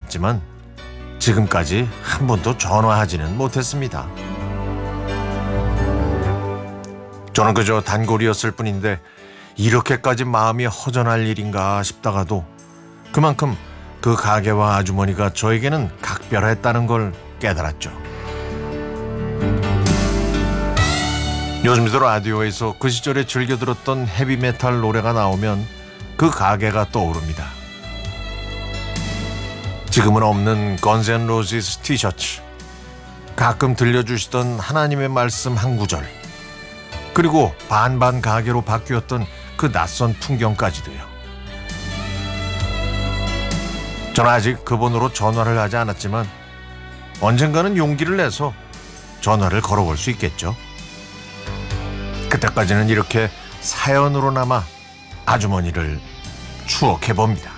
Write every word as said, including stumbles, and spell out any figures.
있지만 지금까지 한 번도 전화하지는 못했습니다. 저는 그저 단골이었을 뿐인데 이렇게까지 마음이 허전할 일인가 싶다가도 그만큼 그 가게와 아주머니가 저에게는 각별했다는 걸 깨달았죠. 요즘도 라디오에서 그 시절에 즐겨 들었던 헤비메탈 노래가 나오면 그 가게가 떠오릅니다. 지금은 없는 건즈 앤 로지스 티셔츠, 가끔 들려주시던 하나님의 말씀 한 구절, 그리고 반반 가게로 바뀌었던 그 낯선 풍경까지도요. 저는 아직 그분으로 전화를 하지 않았지만 언젠가는 용기를 내서 전화를 걸어볼 수 있겠죠. 그때까지는 이렇게 사연으로나마 아주머니를 추억해봅니다.